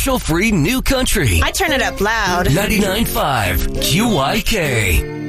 commercial-free new country. I turn it up loud. 99.5 QYK.